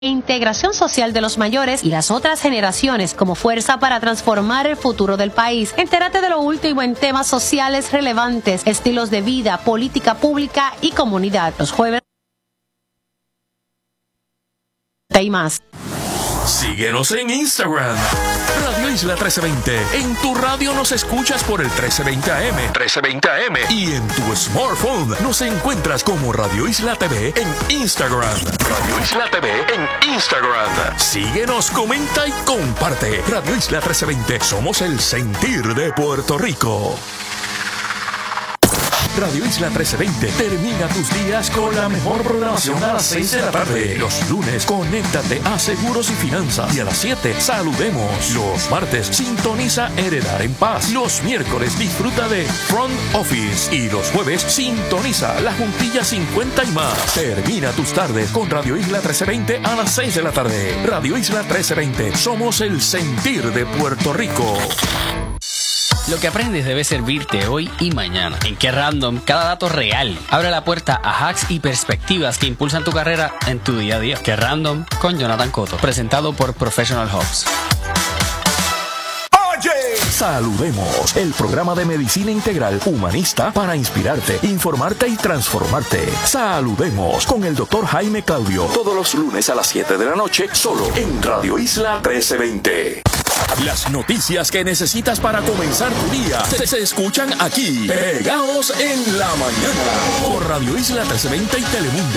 integración social de los mayores y las otras generaciones como fuerza para transformar el futuro del país. Entérate de lo último en temas sociales relevantes, estilos de vida, política pública y comunidad. Los jueves y más. Síguenos en Instagram, Radio Isla 1320. En tu radio nos escuchas por el 1320 AM. 1320 AM. Y en tu smartphone nos encuentras como Radio Isla TV en Instagram. Radio Isla TV en Instagram. Síguenos, comenta y comparte. Radio Isla 1320. Somos el sentir de Puerto Rico. Radio Isla 1320 termina tus días con la mejor programación a las 6 de la tarde. Los lunes, conéctate a Seguros y Finanzas. Y a las 7, saludemos. Los martes, sintoniza Heredar en Paz. Los miércoles, disfruta de Front Office. Y los jueves, sintoniza La Juntilla 50 y más. Termina tus tardes con Radio Isla 1320 a las 6 de la tarde. Radio Isla 1320. Somos el sentir de Puerto Rico. Lo que aprendes debe servirte hoy y mañana. En Qué Random, cada dato real abre la puerta a hacks y perspectivas que impulsan tu carrera en tu día a día. Qué Random con Jonathan Cotto, presentado por Professional Hubs. Saludemos, el programa de medicina integral humanista para inspirarte, informarte y transformarte. Saludemos con el Dr. Jaime Claudio, todos los lunes a las 7 de la noche, solo en Radio Isla 1320. Las noticias que necesitas para comenzar tu día se escuchan aquí, pegados en la mañana, por Radio Isla 1320 y Telemundo.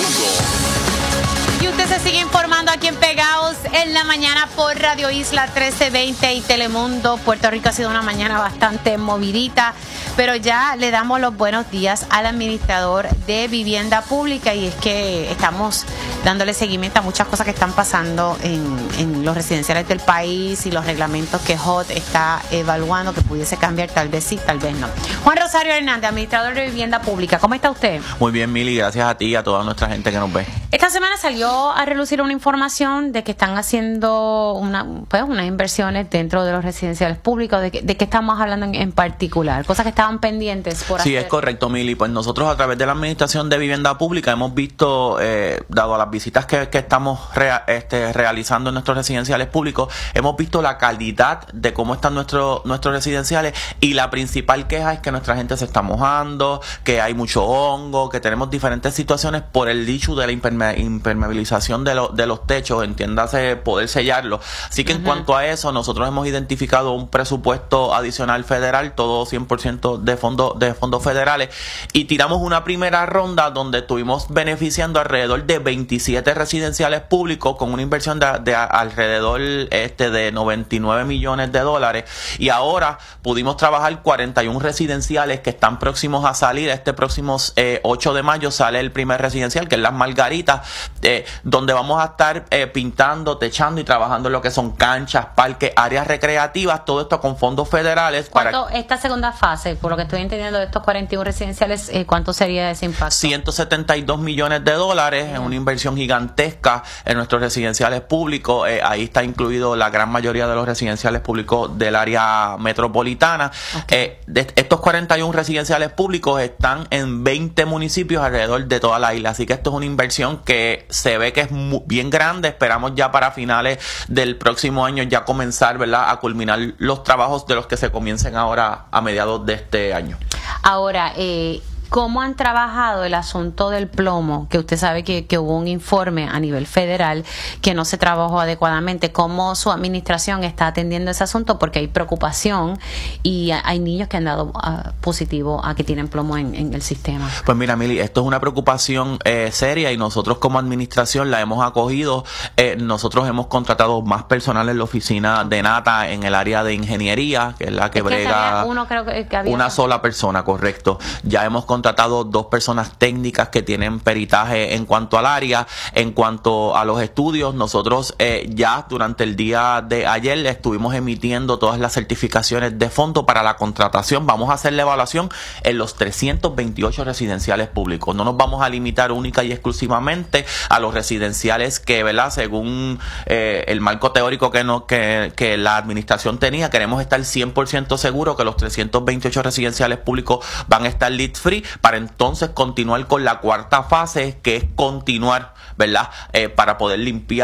Y usted se sigue informando aquí en Pegados en la mañana por Radio Isla 1320 y Telemundo. Puerto Rico ha sido una mañana bastante movidita, pero ya le damos los buenos días al administrador de Vivienda Pública, y es que estamos dándole seguimiento a muchas cosas que están pasando en los residenciales del país y los reglamentos que HUD está evaluando que pudiese cambiar, tal vez sí, tal vez no. Juan Rosario Hernández, administrador de Vivienda Pública, ¿cómo está usted? Muy bien, Mili, gracias a ti y a toda nuestra gente que nos ve. Esta semana salió a relucir una información de que están haciendo unas inversiones dentro de los residenciales públicos. ¿De qué estamos hablando en particular? Cosas que estaban pendientes por hacer. Sí, es correcto, Mili. Pues nosotros a través de la Administración de Vivienda Pública hemos visto, dado a las visitas que estamos realizando en nuestros residenciales públicos, hemos visto la calidad de cómo están nuestros residenciales, y la principal queja es que nuestra gente se está mojando, que hay mucho hongo, que tenemos diferentes situaciones por el dicho de la impermeabilización de los techos, entiéndase poder sellarlo. Así que en cuanto a eso, nosotros hemos identificado un presupuesto adicional federal, todo 100% de fondos federales, y tiramos una primera ronda donde estuvimos beneficiando alrededor de 27 residenciales públicos con una inversión de alrededor de 99 millones de dólares, y ahora pudimos trabajar 41 residenciales que están próximos a salir. Este próximo 8 de mayo sale el primer residencial, que es Las Margaritas, donde vamos a estar pintando, techando y trabajando en lo que son canchas, parques, áreas recreativas, todo esto con fondos federales. Esta segunda fase, por lo que estoy entendiendo de estos 41 residenciales, ¿cuánto sería ese impacto? 172 millones de dólares, en una inversión gigantesca en nuestros residenciales públicos. Ahí está incluido la gran mayoría de los residenciales públicos del área metropolitana. De estos 41 residenciales públicos están en 20 municipios alrededor de toda la isla, así que esto es una inversión que se ve que es bien grande. Esperamos ya para finales del próximo año ya comenzar, ¿verdad?, a culminar los trabajos de los que se comiencen ahora a mediados de este año. Ahora, ¿cómo han trabajado el asunto del plomo? Que usted sabe que hubo un informe a nivel federal que no se trabajó adecuadamente. ¿Cómo su administración está atendiendo ese asunto? Porque hay preocupación y hay niños que han dado positivo a que tienen plomo en el sistema. Pues mira, Mili, esto es una preocupación seria, y nosotros como administración la hemos acogido. Nosotros hemos contratado más personal en la oficina de Nata en el área de ingeniería, que es la que brega una sola persona, correcto. Ya hemos contratado 2 personas técnicas que tienen peritaje en cuanto al área. En cuanto a los estudios, nosotros ya durante el día de ayer estuvimos emitiendo todas las certificaciones de fondo para la contratación. Vamos a hacer la evaluación en los 328 residenciales públicos. No nos vamos a limitar única y exclusivamente a los residenciales que, ¿verdad?, según el marco teórico que la administración tenía, queremos estar 100% seguros que los 328 residenciales públicos van a estar lead free, para entonces continuar con la cuarta fase, que es continuar, ¿verdad? Para poder limpiar